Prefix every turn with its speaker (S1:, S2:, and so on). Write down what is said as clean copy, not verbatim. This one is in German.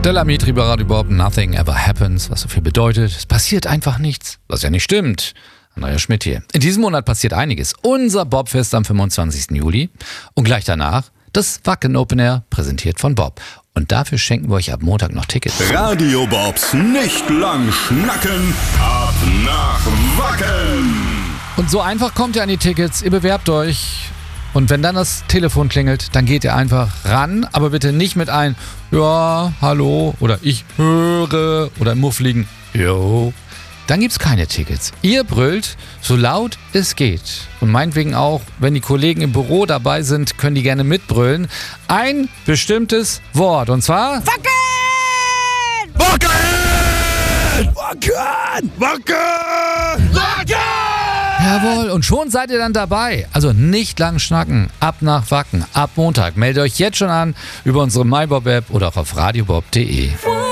S1: Della Mitri bei Radio Bob, Nothing Ever Happens, was so viel bedeutet, es passiert einfach nichts, was ja nicht stimmt. Andrea Schmidt hier. In diesem Monat passiert einiges. Unser Bobfest am 25. Juli und gleich danach das Wacken Open Air, präsentiert von Bob. Und dafür schenken wir euch ab Montag noch Tickets.
S2: Radio Bobs nicht lang schnacken, ab nach Wacken.
S1: Und so einfach kommt ihr an die Tickets, ihr bewerbt euch. Und wenn dann das Telefon klingelt, dann geht ihr einfach ran, aber bitte nicht mit ein ja, hallo oder ich höre oder im muffligen jo. Dann gibt's keine Tickets. Ihr brüllt so laut es geht. Und meinetwegen auch, wenn die Kollegen im Büro dabei sind, können die gerne mitbrüllen. Ein bestimmtes Wort. Und zwar
S3: Wacken!
S2: Wacken! Wacken! Wacken!
S3: Wacken!
S1: Jawohl, und schon seid ihr dann dabei. Also nicht lang schnacken. Ab nach Wacken. Ab Montag. Meldet euch jetzt schon an über unsere MyBob-App oder auch auf radiobob.de.